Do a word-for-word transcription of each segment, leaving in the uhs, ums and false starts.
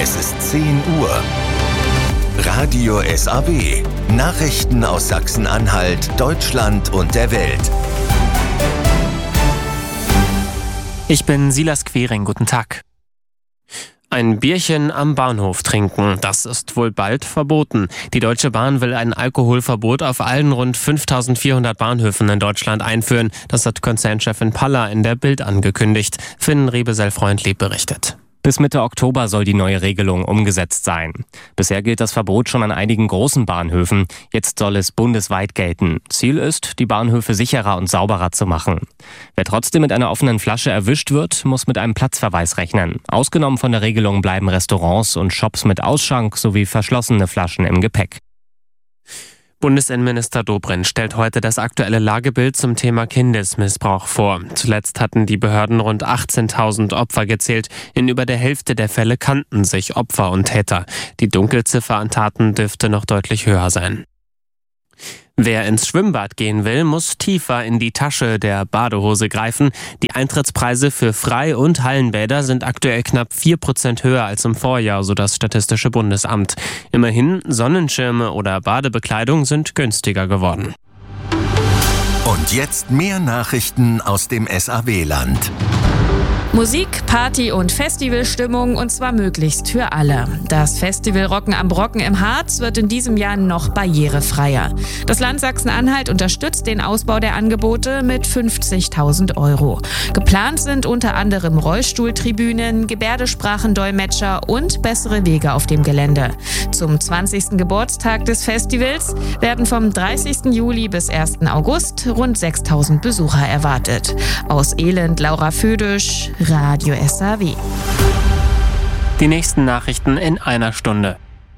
Es ist zehn Uhr. Radio S A W. Nachrichten aus Sachsen-Anhalt, Deutschland und der Welt. Ich bin Silas Quering, guten Tag. Ein Bierchen am Bahnhof trinken, das ist wohl bald verboten. Die Deutsche Bahn will ein Alkoholverbot auf allen rund fünftausendvierhundert Bahnhöfen in Deutschland einführen. Das hat Konzernchefin Paller in der Bild angekündigt. Finn Rebesel-Freundlieb berichtet. Bis Mitte Oktober soll die neue Regelung umgesetzt sein. Bisher gilt das Verbot schon an einigen großen Bahnhöfen. Jetzt soll es bundesweit gelten. Ziel ist, die Bahnhöfe sicherer und sauberer zu machen. Wer trotzdem mit einer offenen Flasche erwischt wird, muss mit einem Platzverweis rechnen. Ausgenommen von der Regelung bleiben Restaurants und Shops mit Ausschank sowie verschlossene Flaschen im Gepäck. Bundesinnenminister Dobrindt stellt heute das aktuelle Lagebild zum Thema Kindesmissbrauch vor. Zuletzt hatten die Behörden rund achtzehntausend Opfer gezählt. In über der Hälfte der Fälle kannten sich Opfer und Täter. Die Dunkelziffer an Taten dürfte noch deutlich höher sein. Wer ins Schwimmbad gehen will, muss tiefer in die Tasche der Badehose greifen. Die Eintrittspreise für Frei- und Hallenbäder sind aktuell knapp vier Prozent höher als im Vorjahr, so das Statistische Bundesamt. Immerhin, Sonnenschirme oder Badebekleidung sind günstiger geworden. Und jetzt mehr Nachrichten aus dem S A W-Land. Musik, Party und Festivalstimmung, und zwar möglichst für alle. Das Festival Rocken am Brocken im Harz wird in diesem Jahr noch barrierefreier. Das Land Sachsen-Anhalt unterstützt den Ausbau der Angebote mit fünfzigtausend Euro. Geplant sind unter anderem Rollstuhltribünen, Gebärdensprachendolmetscher und bessere Wege auf dem Gelände. Zum zwanzigsten Geburtstag des Festivals werden vom dreißigsten Juli bis ersten August rund sechstausend Besucher erwartet. Aus Elend, Laura Födisch, Radio S A W. Die nächsten Nachrichten in einer Stunde.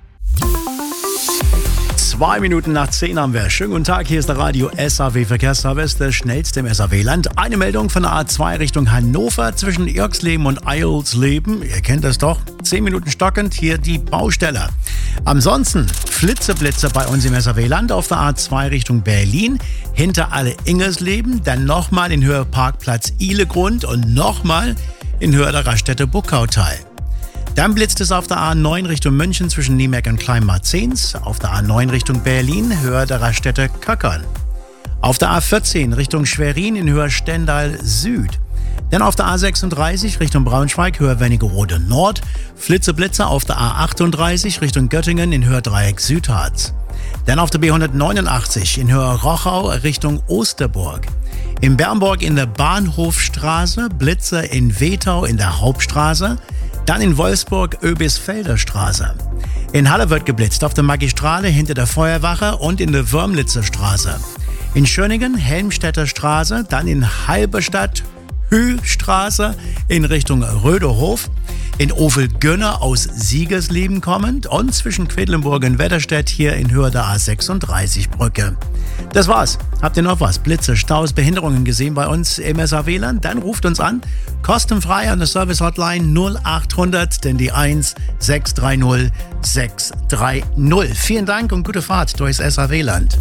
Zwei Minuten nach zehn haben wir. Schönen guten Tag, hier ist der Radio S A W Verkehrsservice, der schnellste im S A W-Land. Eine Meldung von der A zwei Richtung Hannover zwischen Irksleben und Eilsleben. Ihr kennt das doch. Zehn Minuten stockend, hier die Baustelle. Ansonsten Flitzeblitze bei uns im S A W-Land auf der A zwei Richtung Berlin. Hinter alle Ingersleben, dann nochmal in Höhe Parkplatz Ihlegrund und nochmal in Höhe der Raststätte Buckautal. Dann blitzt es auf der A neun Richtung München zwischen Niemeck und Kleinmarzens, auf der A neun Richtung Berlin, Höhe der Raststätte Köckern. Auf der A vierzehn Richtung Schwerin in Höhe Stendal Süd. Dann auf der A sechsunddreißig Richtung Braunschweig, Höhe Wernigerode Nord. Flitzeblitze auf der A achtunddreißig Richtung Göttingen in Höhe Dreieck Südharz. Dann auf der B hundertneunundachtzig in Höhe Rochau Richtung Osterburg. In Bernburg in der Bahnhofstraße, Blitze in Wetau in der Hauptstraße. Dann in Wolfsburg Oebisfelder Straße. In Halle wird geblitzt auf der Magistrale hinter der Feuerwache und in der Würmlitzer Straße. In Schöningen Helmstädter Straße, dann in Halberstadt Hüstraße in Richtung Röderhof. In Ovel-Gönner aus Siegersleben kommend und zwischen Quedlinburg und Wetterstedt hier in Höhe der A sechsunddreißig Brücke. Das war's. Habt ihr noch was? Blitze, Staus, Behinderungen gesehen bei uns im S A W-Land? Dann ruft uns an. Kostenfrei an der Service-Hotline null achthundert, denn die eins sechs drei null sechs drei null. Vielen Dank und gute Fahrt durchs S A W-Land.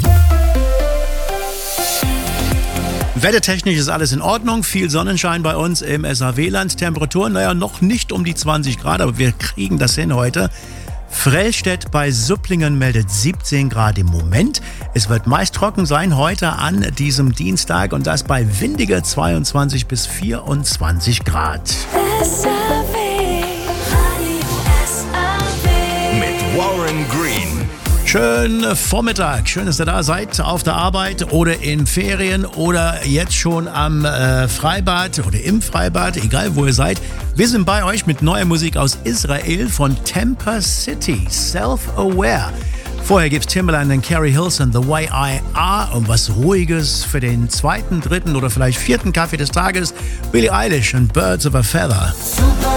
Wettertechnisch ist alles in Ordnung. Viel Sonnenschein bei uns im S A W-Land. Temperaturen, naja, noch nicht um die zwanzig Grad, aber wir kriegen das hin heute. Frellstedt bei Supplingen meldet siebzehn Grad im Moment. Es wird meist trocken sein heute an diesem Dienstag und das bei windiger zweiundzwanzig bis vierundzwanzig Grad. S A W, Radio S A W. Mit Warren Green. Schönen Vormittag, schön, dass ihr da seid, auf der Arbeit oder in Ferien oder jetzt schon am äh, Freibad oder im Freibad, egal wo ihr seid. Wir sind bei euch mit neuer Musik aus Israel von Temper City, Self-Aware. Vorher gibt's Timbaland und Carrie Hilson, The Way I Are, und was Ruhiges für den zweiten, dritten oder vielleicht vierten Kaffee des Tages, Billie Eilish und Birds of a Feather. Super